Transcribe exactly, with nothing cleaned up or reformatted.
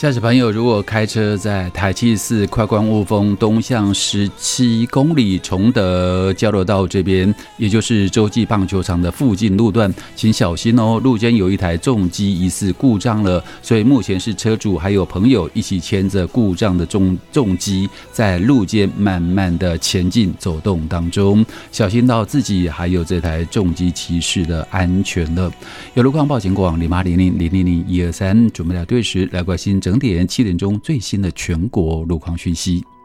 驾驶朋友，如果开车在台七四快关雾峰东向十七公里崇德交流道这边，也就是洲际棒球场的附近路段，请小心哦，路肩有一台重机疑似故障了，所以目前是车主还有朋友一起牵着故障的重重机在路肩慢慢的前进走动当中，小心到自己还有这台重机骑士的安全了。有路况报警广零八零零零零零一二三，准备来对时来关心整点七点钟最新的全国路况讯息。